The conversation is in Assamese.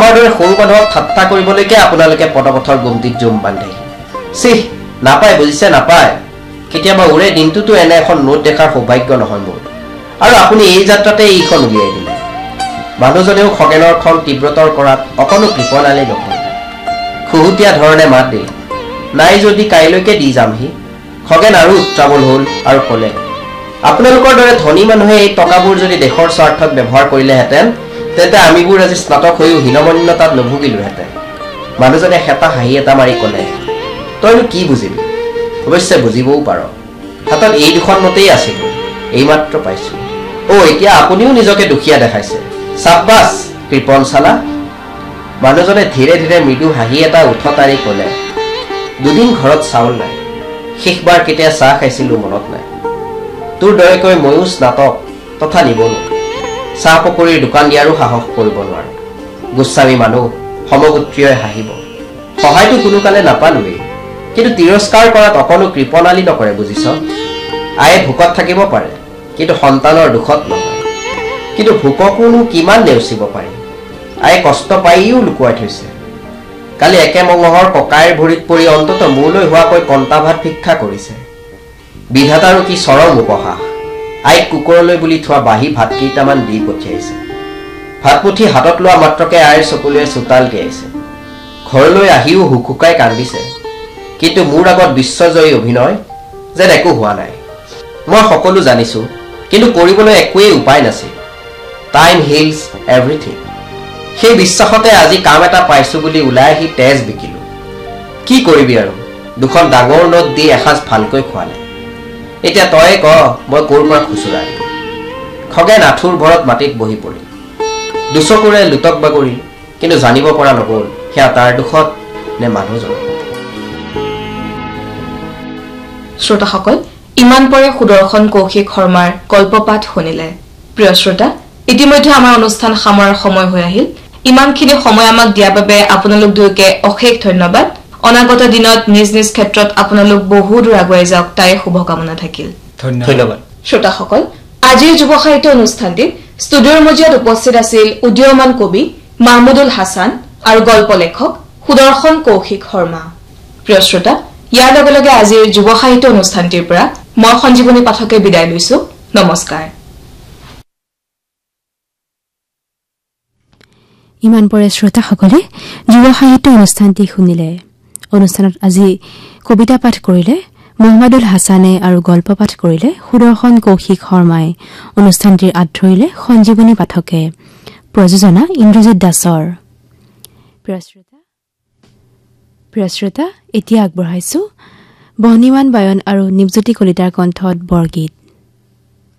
আমাৰ দৰে সৰু মানুহক ঠাট্টা কৰিবলৈকে আপোনালোকে পদপথৰ গুমটিত জুম বান্ধেহি চিহ নাপায় বুজিছে নাপায় কেতিয়াবা উৰে দিনটোতো এনে এখন নোট দেখাৰ সৌভাগ্য নহয় মোৰ আৰু আপুনি এই যাত্ৰাতে এইখন উলিয়াই দিলে মানুহজনেও খগেনৰ খন তীব্ৰতৰ কৰাত অকণো কৃপণালি নকৰিলে খুহুতীয়া ধৰণে মাত দিলে নাই যদি কাইলৈকে দি যামহি খগেন আৰু উত্ৰাৱল হ'ল আৰু ক'লে আপোনালোকৰ দৰে ধনী মানুহে এই টকাবোৰ যদি দেশৰ স্বাৰ্থত ব্যৱহাৰ কৰিলেহেঁতেন তেন্তে আমিবোৰ আজি স্নাতক হৈও হীনমন্যতাত নুভুগিলোহেঁতেন মানুহজনে হেতা হাঁহি এটা মাৰি ক'লে তইনো কি বুজিবি অৱশ্যে বুজিবও পাৰ হাতত এই দুখন নোটেই আছিল এইমাত্ৰ পাইছোঁ এতিয়া আপুনিও নিজকে দুখীয়া দেখাইছে চাব্বাছ কৃপণ চালা মানুহজনে ধীৰে ধীৰে মৃদু হাঁহি এটা উঠতাৰি ক'লে দুদিন ঘৰত চাউল নাই শেষবাৰ কেতিয়া চাহ খাইছিলোঁ মনত নাই তোৰ দৰেকৈ ময়ো স্নাতক তথা নিবনুৱা চাহ পকৰীৰ দোকান দিয়াৰো সাহস কৰিব নোৱাৰো গোস্বামী মানুহ সমগোত্ৰীয় হাঁহিব সহায়টো কোনো কালে নাপালোৱেই কিন্তু তিৰস্কাৰ কৰাত অকণো কৃপণালি নকৰে বুজিছ আয়ে ভোকত থাকিব পাৰে কিন্তু সন্তানৰ দুখত নহয় কিন্তু ভোককোনো কিমান নেওচিব পাৰি আয়ে কষ্ট পাইও লুকুৱাই থৈছে কালি একে মঙহৰ ককাইৰ ভৰিত পৰি অন্তত মোলৈ হোৱাকৈ কণ্টা ভাত ভিক্ষা কৰিছে বিধাতাৰো কি চৰম উপহাস আইক কুকুৰলৈ বুলি থোৱা বাহি ভাত কেইটামান দি পঠিয়াইছে ভাতমুঠি হাতত লোৱা মাত্ৰকে আইৰ চকুলৈ চোতাল গেইছে ঘৰলৈ আহিও হুকুকাই কান্দিছে কিন্তু মোৰ আগত বিশ্বজয়ী অভিনয় যেন একো হোৱা নাই মই সকলো জানিছো কিন্তু কৰিবলৈ একোৱেই উপায় নাছিল টাইম হিলছ এভৰিথিং সেই বিশ্বাসতে আজি কাম এটা পাইছো বুলি ওলাই আহি তেজ বিকিলো কি কৰিবি আৰু দুখন ডাঙৰ নোট দি এসাঁজ ভালকৈ খোৱালে এতিয়া তয়ে ক মই ক'ৰ পৰা খুচুৰা দিম খগেন আঁঠুৰ ভৰত মাটিত বহি পৰিল দুচকুৰে লুটক বাগৰিল কিন্তু জানিব পৰা নগ'ল সেয়া তাৰ দুখত নে মানুহজন শ্ৰোতাসকল ইমান পৰে সুদৰ্শন কৌশিক শৰ্মাৰ গল্পপাঠ শুনিলে প্ৰিয় শ্ৰোতা ইতিমধ্যে আমাৰ অনুষ্ঠান সামৰাৰ সময় হৈ আহিল ইমানখিনি সময় আমাক দিয়াৰ বাবে আপোনালোক দুয়োকে অশেষ ধন্যবাদ অনাগত দিনত নিজ নিজ ক্ষেত্ৰত আপোনালোক বহু দূৰ আগুৱাই যাওক তাই শুভকামনা থাকিল ধন্যবাদ শ্ৰোতাসকল আজিৰ যুৱ সাহিত্য অনুষ্ঠানটিত ষ্টুডিঅ'ৰ মজিয়াত উপস্থিত আছিল উদীয়মান কবি মাহমুদুল হাছান আৰু গল্প লেখক সুদৰ্শন কৌশিক শৰ্মা প্ৰিয় শ্ৰোতা ইয়াৰ লগে লগে আজিৰ যুৱ সাহিত্য অনুষ্ঠানটিৰ পৰা মই সঞ্জীৱনী পাঠকে বিদায় লৈছো নমস্কাৰ ইমান পৰে শ্ৰোতাসকলে যুৱ সাহিত্য অনুষ্ঠানটি শুনিলে অনুষ্ঠানত আজি কবিতা পাঠ কৰিলে মহম্মদুল হাছানে আৰু গল্প পাঠ কৰিলে সুদৰ্শন কৌশিক শৰ্মাই অনুষ্ঠানটিৰ আধৰিলে সঞ্জীৱনী পাঠকে প্ৰযোজনা ইন্দ্ৰজিৎ দাসৰ প্ৰিয় শ্ৰোতা এতিয়া আগবঢ়াইছো বহনীমান বায়ন আৰু নিপজ্যোতি কলিতাৰ কণ্ঠত বৰগীত